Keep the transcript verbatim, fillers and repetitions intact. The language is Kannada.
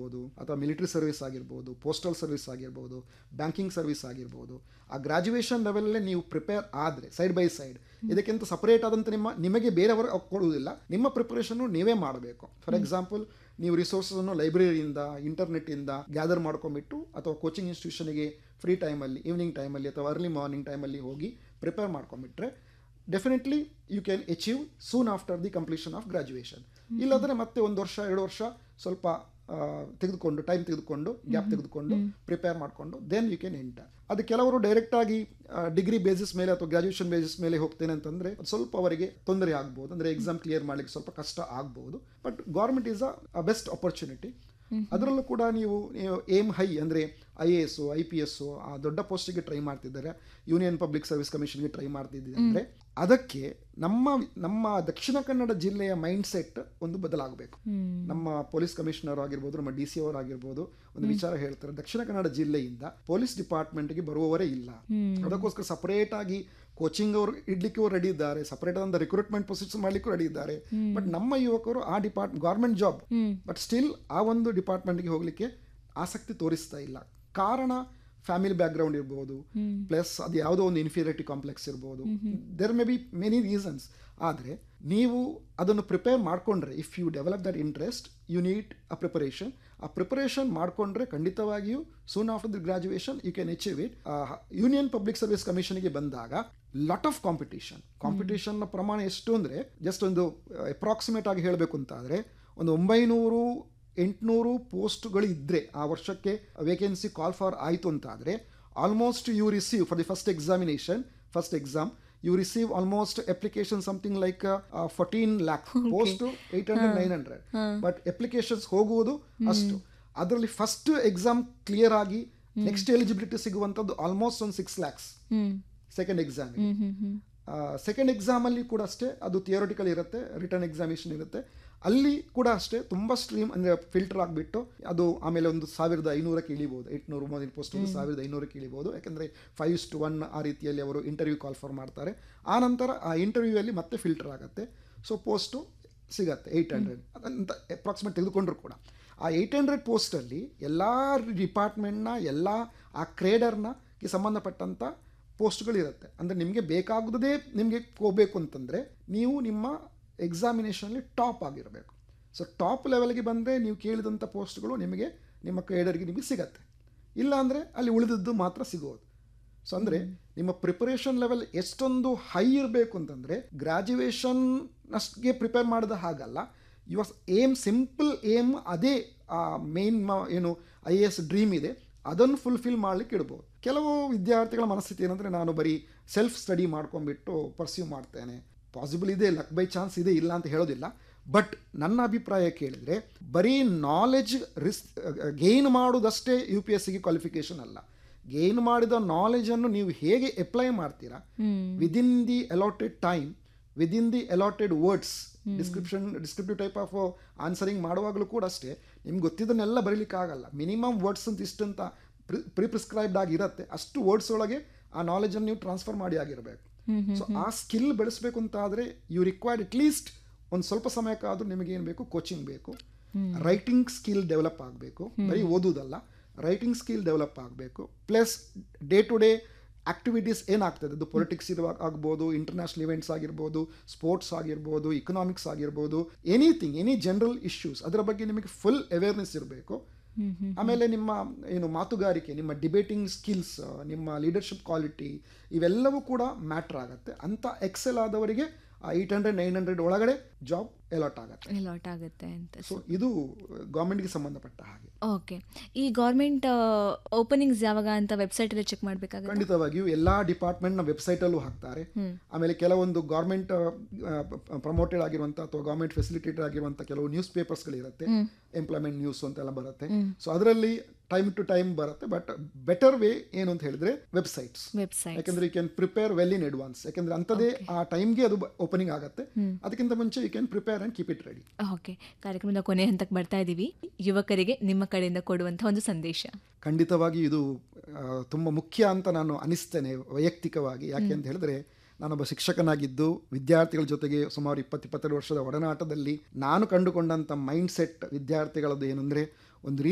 ಆಗಿರ್ಬೋದು, ಅಥವಾ ಮಿಲಿಟರಿ ಸರ್ವಿಸ್ ಆಗಿರ್ಬೋದು, ಪೋಸ್ಟಲ್ ಸರ್ವಿಸ್ ಆಗಿರ್ಬೋದು, ಬ್ಯಾಂಕಿಂಗ್ ಸರ್ವಿಸ್ ಆಗಿರ್ಬೋದು, ಆ ಗ್ರಾಜುಯೇಷನ್ ಲೆವೆಲಲ್ಲೇ ನೀವು ಪ್ರಿಪೇರ್ ಆದರೆ ಸೈಡ್ ಬೈ ಸೈಡ್, ಇದಕ್ಕಿಂತ ಸಪರೇಟ್ ಆದಂಥ ನಿಮ್ಮ ನಿಮಗೆ ಬೇರೆಯವರು ಕೊಡುವುದಿಲ್ಲ, ನಿಮ್ಮ ಪ್ರಿಪರೇಷನ್ನು ನೀವೇ ಮಾಡಬೇಕು. ಫಾರ್ ಎಕ್ಸಾಂಪಲ್, ನೀವು ರಿಸೋರ್ಸನ್ನು ಲೈಬ್ರರಿಯಿಂದ, ಇಂಟರ್ನೆಟ್ಟಿಂದ ಗ್ಯಾದರ್ ಮಾಡ್ಕೊಂಬಿಟ್ಟು, ಅಥವಾ ಕೋಚಿಂಗ್ ಇನ್ಸ್ಟಿಟ್ಯೂಷನ್ಗೆ ಫ್ರೀ ಟೈಮಲ್ಲಿ, ಈವ್ನಿಂಗ್ ಟೈಮಲ್ಲಿ ಅಥವಾ ಅರ್ಲಿ ಮಾರ್ನಿಂಗ್ ಟೈಮಲ್ಲಿ ಹೋಗಿ prepare ಮಾಡ್ಕೊಂಬಿಟ್ರೆ definitely you can achieve soon after the completion of graduation. ಇಲ್ಲಾಂದರೆ ಮತ್ತೆ ಒಂದು ವರ್ಷ ಎರಡು ವರ್ಷ ಸ್ವಲ್ಪ ತೆಗೆದುಕೊಂಡು ಟೈಮ್ ತೆಗೆದುಕೊಂಡು ಗ್ಯಾಪ್ ತೆಗೆದುಕೊಂಡು ಪ್ರಿಪೇರ್ ಮಾಡಿಕೊಂಡು ದೆನ್ ಯು ಕ್ಯಾನ್ ಎಂಟರ್. ಅದು ಕೆಲವರು ಡೈರೆಕ್ಟಾಗಿ ಡಿಗ್ರಿ ಬೇಸಿಸ್ ಮೇಲೆ ಅಥವಾ ಗ್ರಾಜುಯೇಷನ್ ಬೇಸಿಸ್ ಮೇಲೆ ಹೋಗ್ತೇನೆ ಅಂತಂದರೆ ಸ್ವಲ್ಪ ಅವರಿಗೆ ತೊಂದರೆ ಆಗ್ಬೋದು, ಅಂದರೆ ಎಕ್ಸಾಮ್ ಕ್ಲಿಯರ್ ಮಾಡಲಿಕ್ಕೆ ಸ್ವಲ್ಪ ಕಷ್ಟ ಆಗ್ಬೋದು. But government is a best opportunity. ಅದರಲ್ಲೂ ಕೂಡ ನೀವು ನೀವು ಏಮ್ ಹೈ ಅಂದರೆ I A S, I P S, ಆ ದೊಡ್ಡ ಪೋಸ್ಟಿಗೆ ಟ್ರೈ ಮಾಡ್ತಿದ್ದಾರೆ, ಯೂನಿಯನ್ ಪಬ್ಲಿಕ್ ಸರ್ವಿಸ್ ಕಮಿಷನ್ಗೆ ಟ್ರೈ ಮಾಡ್ತಿದ್ದೀವಿ ಅಂದರೆ ಅದಕ್ಕೆ ನಮ್ಮ ನಮ್ಮ ದಕ್ಷಿಣ ಕನ್ನಡ ಜಿಲ್ಲೆಯ ಮೈಂಡ್ ಸೆಟ್ ಒಂದು ಬದಲಾಗಬೇಕು. ನಮ್ಮ ಪೊಲೀಸ್ ಕಮಿಷನರ್ ಆಗಿರ್ಬೋದು, ನಮ್ಮ ಡಿ ಸಿ ಅವರು ಆಗಿರ್ಬೋದು ಒಂದು ವಿಚಾರ ಹೇಳ್ತಾರೆ, ದಕ್ಷಿಣ ಕನ್ನಡ ಜಿಲ್ಲೆಯಿಂದ ಪೊಲೀಸ್ ಡಿಪಾರ್ಟ್ಮೆಂಟ್ಗೆ ಬರುವವರೇ ಇಲ್ಲ. ಅದಕ್ಕೋಸ್ಕರ ಸಪರೇಟ್ ಆಗಿ ಕೋಚಿಂಗ್ ಅವರು ಇಡ್ಲಿಕ್ಕೂ ರೆಡಿ ಇದ್ದಾರೆ, ಸಪರೇಟ್ ಆದ ರಿಕ್ರೂಟ್ಮೆಂಟ್ ಪ್ರೊಸೆಸ್ ಮಾಡ್ಲಿಕ್ಕೂ ರೆಡಿ ಇದ್ದಾರೆ. ಬಟ್ ನಮ್ಮ ಯುವಕರು ಆ depart government job but still ಆ ಒಂದು ಡಿಪಾರ್ಟ್ಮೆಂಟ್ಗೆ ಹೋಗ್ಲಿಕ್ಕೆ ಆಸಕ್ತಿ ತೋರಿಸ್ತಾ ಇಲ್ಲ. ಕಾರಣ ಫ್ಯಾಮಿಲಿ ಬ್ಯಾಕ್ಗ್ರೌಂಡ್ ಇರ್ಬೋದು, ಪ್ಲಸ್ ಅದು ಯಾವುದೋ ಒಂದು ಇನ್ಫೀರಿಯಾರಿಟಿ ಕಾಂಪ್ಲೆಕ್ಸ್ ಇರ್ಬೋದು, there may be many reasons. ಆದರೆ ನೀವು ಅದನ್ನು ಪ್ರಿಪೇರ್ ಮಾಡಿಕೊಂಡ್ರೆ, if you develop that interest, you need a preparation. ಆ ಪ್ರಿಪರೇಷನ್ ಮಾಡಿಕೊಂಡ್ರೆ ಖಂಡಿತವಾಗಿಯೂ soon after the graduation you can achieve it. Union public service ಕಮಿಷನ್ಗೆ ಬಂದಾಗ ಲಾಟ್ ಆಫ್ ಕಾಂಪಿಟೇಷನ್ ಕಾಂಪಿಟೇಷನ್ನ ಪ್ರಮಾಣ ಎಷ್ಟು ಅಂದರೆ, ಜಸ್ಟ್ ಒಂದು ಅಪ್ರಾಕ್ಸಿಮೇಟ್ ಆಗಿ ಹೇಳಬೇಕು ಅಂತ ಆದರೆ ಒಂದು ಒಂಬೈನೂರು ಎಂಟುನೂರು ಪೋಸ್ಟ್ಗಳು ಇದ್ದರೆ ಆ ವರ್ಷಕ್ಕೆ ವೇಕೆನ್ಸಿ ಕಾಲ್ ಫಾರ್ ಆಯಿತು ಅಂತ ಆದರೆ almost you receive for the first examination first exam you receive almost application something like fourteen lac post eight hundred nine hundred but applications ಹೋಗುವುದು ಅಷ್ಟು. ಅದರಲ್ಲಿ ಫಸ್ಟ್ ಎಕ್ಸಾಮ್ ಕ್ಲಿಯರ್ ಆಗಿ ನೆಕ್ಸ್ಟ್ ಎಲಿಜಿಬಿಲಿಟಿ ಸಿಗುವಂಥದ್ದು ಆಲ್ಮೋಸ್ಟ್ ಒಂದು six lakhs second exam. Second ಎಕ್ಸಾಮಲ್ಲಿ ಕೂಡ ಅಷ್ಟೇ, ಅದು ಥಿಯರಿಟಿಕಲ್ ಇರುತ್ತೆ, ರಿಟರ್ನ್ ಎಕ್ಸಾಮಿನೇಷನ್ ಇರುತ್ತೆ. ಅಲ್ಲಿ ಕೂಡ ಅಷ್ಟೇ ತುಂಬ ಸ್ಟ್ರೀಮ್ ಅಂದರೆ ಫಿಲ್ಟರ್ ಆಗಿಬಿಟ್ಟು ಅದು ಆಮೇಲೆ ಒಂದು ಸಾವಿರದ ಐನೂರಕ್ಕೆ ಇಳಿಬೋದು, ಎಂಟುನೂರು ಮೂವತ್ತು ಪೋಸ್ಟ್ ಒಂದು ಸಾವಿರದ ಐನೂರಕ್ಕೆ ಇಳಿಬೋದು. ಯಾಕೆಂದರೆ ಫೈವ್ ಇಸ್ ಟು ಒನ್ ಆ ರೀತಿಯಲ್ಲಿ ಅವರು ಇಂಟರ್ವ್ಯೂ ಕಾಲ್ ಫಾರ್ ಮಾಡ್ತಾರೆ. ಆ ನಂತರ ಆ ಇಂಟರ್ವ್ಯೂಯಲ್ಲಿ ಮತ್ತೆ ಫಿಲ್ಟರ್ ಆಗುತ್ತೆ. ಸೊ ಪೋಸ್ಟು ಸಿಗತ್ತೆ ಏಯ್ಟ್ ಹಂಡ್ರೆಡ್ ಅದಂತ ಅಪ್ರಾಕ್ಸಿಮೇಟ್ ತೆಗೆದುಕೊಂಡ್ರು ಕೂಡ ಆ ಏಯ್ಟ್ ಹಂಡ್ರೆಡ್ ಪೋಸ್ಟಲ್ಲಿ ಎಲ್ಲ ಡಿಪಾರ್ಟ್ಮೆಂಟ್ನ ಎಲ್ಲ ಆ ಕ್ರೇಡರ್ನಗೆ ಸಂಬಂಧಪಟ್ಟಂಥ ಪೋಸ್ಟ್ಗಳಿರುತ್ತೆ. ಅಂದರೆ ನಿಮಗೆ ಬೇಕಾಗುವುದೇ ನಿಮಗೆ ಹೋಗಬೇಕು ಅಂತಂದರೆ ನೀವು ನಿಮ್ಮ ಎಕ್ಸಾಮಿನೇಷನಲ್ಲಿ ಟಾಪ್ ಆಗಿರಬೇಕು. ಸೊ ಟಾಪ್ ಲೆವೆಲ್ಗೆ ಬಂದರೆ ನೀವು ಕೇಳಿದಂಥ ಪೋಸ್ಟ್ಗಳು ನಿಮಗೆ ನಿಮ್ಮ ಕ್ರೇಡರ್ಗೆ ನಿಮಗೆ ಸಿಗತ್ತೆ. ಇಲ್ಲ ಅಂದರೆ ಅಲ್ಲಿ ಉಳಿದದ್ದು ಮಾತ್ರ ಸಿಗೋದು. ಸೊ ಅಂದರೆ ನಿಮ್ಮ ಪ್ರಿಪರೇಷನ್ ಲೆವೆಲ್ ಎಷ್ಟೊಂದು ಹೈ ಇರಬೇಕು ಅಂತಂದರೆ ಗ್ರ್ಯಾಜುಯೇಷನ್ ಅಷ್ಟಿಗೆ ಪ್ರಿಪೇರ್ ಮಾಡಿದ ಹಾಗಲ್ಲ. ಯುವರ್ ಏಮ್ ಸಿಂಪಲ್ ಏಮ್ ಅದೇ ಆ ಮೇನ್ ಏನು ಐ ಎ ಎಸ್ ಡ್ರೀಮ್ ಇದೆ ಅದನ್ನು ಫುಲ್ಫಿಲ್ ಮಾಡಲಿಕ್ಕೆ ಇಡ್ಬೋದು. ಕೆಲವು ವಿದ್ಯಾರ್ಥಿಗಳ ಮನಸ್ಥಿತಿ ಏನಂದರೆ ನಾನು ಬರೀ ಸೆಲ್ಫ್ ಸ್ಟಡಿ ಮಾಡ್ಕೊಂಡ್ಬಿಟ್ಟು ಪರ್ಸ್ಯೂ ಮಾಡ್ತೇನೆ. ಪಾಸಿಬಲ್ ಇದೆ, ಲಕ್ ಬೈ ಚಾನ್ಸ್ ಇದೆ, ಇಲ್ಲ ಅಂತ ಹೇಳೋದಿಲ್ಲ. ಬಟ್ ನನ್ನ ಅಭಿಪ್ರಾಯ ಕೇಳಿದರೆ ಬರೀ ನಾಲೆಜ್ ರಿಸ್ ಗೇನ್ ಮಾಡೋದಷ್ಟೇ ಯು ಪಿ ಎಸ್ ಸಿಗೆ ಕ್ವಾಲಿಫಿಕೇಷನ್ ಅಲ್ಲ. ಗೇನ್ ಮಾಡಿದ ನಾಲೆಜನ್ನು ನೀವು ಹೇಗೆ ಅಪ್ಲೈ ಮಾಡ್ತೀರಾ within the allotted time, within the allotted words, description descriptive type of answering ಮಾಡುವಾಗಲೂ ಕೂಡ ಅಷ್ಟೇ ನಿಮ್ಗೆ ಗೊತ್ತಿದ್ದನ್ನೆಲ್ಲ ಬರೀಲಿಕ್ಕಾಗಲ್ಲ. ಮಿನಿಮಮ್ ವರ್ಡ್ಸ್ ಅಂತ ಇಷ್ಟಂತ ಪ್ರಿ ಪ್ರಿ ಪ್ರಿಸ್ಕ್ರೈಬ್ಡ್ ಆಗಿರುತ್ತೆ, ಅಷ್ಟು ವರ್ಡ್ಸ್ ಒಳಗೆ ಆ ನಾಲೆಜನ್ನು ನೀವು ಟ್ರಾನ್ಸ್ಫರ್ ಮಾಡಿ ಆಗಿರಬೇಕು. ಸೊ ಆ ಸ್ಕಿಲ್ ಬೆಳೆಸಬೇಕು ಅಂತ ಆದರೆ ಯು ರಿಕ್ವೈರ್ಡ್ ಅಟ್ ಲೀಸ್ಟ್ ಒಂದು ಸ್ವಲ್ಪ ಸಮಯಕ್ಕಾದರೂ ನಿಮಗೇನು ಬೇಕು, ಕೋಚಿಂಗ್ ಬೇಕು. ರೈಟಿಂಗ್ ಸ್ಕಿಲ್ ಡೆವಲಪ್ ಆಗಬೇಕು, ಬರೀ ಓದೋದಲ್ಲ, ರೈಟಿಂಗ್ ಸ್ಕಿಲ್ ಡೆವಲಪ್ ಆಗಬೇಕು. Plus day to day activities ಏನಾಗ್ತದೆ, ಅದು ಪೊಲಿಟಿಕ್ಸ್ ಇರುವಾಗ ಆಗ್ಬೋದು, ಇಂಟರ್ನ್ಯಾಷನಲ್ ಇವೆಂಟ್ಸ್ ಆಗಿರ್ಬೋದು, ಸ್ಪೋರ್ಟ್ಸ್ ಆಗಿರ್ಬೋದು, ಇಕನಾಮಿಕ್ಸ್ ಆಗಿರ್ಬೋದು, ಎನಿಥಿಂಗ್ ಎನಿ ಜನರಲ್ ಇಶ್ಯೂಸ್ ಅದರ ಬಗ್ಗೆ ನಿಮಗೆ ಫುಲ್ ಅವೇರ್ನೆಸ್ ಇರಬೇಕು. ಆಮೇಲೆ ನಿಮ್ಮ ಏನು ಮಾತುಗಾರಿಕೆ, ನಿಮ್ಮ ಡಿಬೇಟಿಂಗ್ ಸ್ಕಿಲ್ಸ್, ನಿಮ್ಮ ಲೀಡರ್ಶಿಪ್ ಕ್ವಾಲಿಟಿ ಇವೆಲ್ಲವೂ ಕೂಡ ಮ್ಯಾಟ್ರ್ ಆಗುತ್ತೆ. ಅಂತ Excel ಆದವರಿಗೆ eight hundred nine hundred ಒಳಗಡೆ ಜಾಬ್ ಎಲಾಟ್ ಆಗುತ್ತೆ ಎಲಾಟ್ ಆಗುತ್ತೆ ಅಂತ. ಸೊ ಇದು ಗೌರ್ಮೆಂಟ್ಗೆ ಸಂಬಂಧಪಟ್ಟ ಹಾಗೆ. ಓಕೆ, ಈ ಗೌರ್ಮೆಂಟ್ ಓಪನಿಂಗ್ಸ್ ಯಾವಾಗ ಅಂತ ವೆಬ್ಸೈಟ್ ಅಲ್ಲಿ ಚೆಕ್ ಮಾಡಬೇಕಾಗುತ್ತೆ? ಖಂಡಿತವಾಗಿಯೂ ಎಲ್ಲಾ ಡಿಪಾರ್ಟ್ಮೆಂಟ್ನ ವೆಬ್ಸೈಟಲ್ಲೂ ಹಾಕ್ತಾರೆ. ಆಮೇಲೆ ಕೆಲವೊಂದು ಗೌರ್ಮೆಂಟ್ ಪ್ರಮೋಟೆಡ್ ಆಗಿರುವಂಥ ಅಥವಾ ಗೌರ್ಮೆಂಟ್ ಫೆಸಿಲಿಟೇಟೆಡ್ ಆಗಿರುವಂಥ ಕೆಲವು ನ್ಯೂಸ್ ಪೇಪರ್ಸ್ಗಳಿರುತ್ತೆ, ಎಂಪ್ಲಾಯ್ಮೆಂಟ್ ನ್ಯೂಸ್ ಅಂತೆಲ್ಲ ಬರುತ್ತೆ. ಸೊ ಅದರಲ್ಲಿ ಟೈಮ್ ಟು ಟೈಮ್ ಬರುತ್ತೆ. ಬಟ್ ಬೆಟರ್ ವೇ ಏನು ಅಂತ ಹೇಳಿದ್ರೆ ವೆಬ್ಸೈಟ್ಸ್, ಯಾಕಂದ್ರೆ you can prepare well in advance. ಯಾಕಂದ್ರೆ ಅಂಥದ್ದೇ ಆ ಟೈಮ್ಗೆ ಅದು ಓಪನಿಂಗ್ ಆಗುತ್ತೆ. ಅದಕ್ಕಿಂತ ಮುಂಚೆ you can prepare and keep it ready. Okay, ಕಾರ್ಯಕ್ರಮದ ಕೊನೆ ಹಂತಕ್ಕೆ ಬರ್ತಾ ಇದ್ದೀವಿ. ಯುವಕರಿಗೆ ನಿಮ್ಮ ಕಡೆಯಿಂದ ಕೊಡುವಂತಹ ಒಂದು ಸಂದೇಶ. ಖಂಡಿತವಾಗಿ ಇದು ತುಂಬ ಮುಖ್ಯ ಅಂತ ನಾನು ಅನಿಸ್ತೇನೆ ವೈಯಕ್ತಿಕವಾಗಿ. ಯಾಕೆ ಅಂತ ಹೇಳಿದ್ರೆ ನಾನೊಬ್ಬ ಶಿಕ್ಷಕನಾಗಿದ್ದು ವಿದ್ಯಾರ್ಥಿಗಳ ಜೊತೆಗೆ ಸುಮಾರು ಇಪ್ಪತ್ತು ಇಪ್ಪತ್ತೆರಡು ವರ್ಷದ ಒಡನಾಟದಲ್ಲಿ ನಾನು ಕಂಡುಕೊಂಡಂಥ ಮೈಂಡ್ ಸೆಟ್ ವಿದ್ಯಾರ್ಥಿಗಳದ್ದು ಏನಂದರೆ ಒಂದು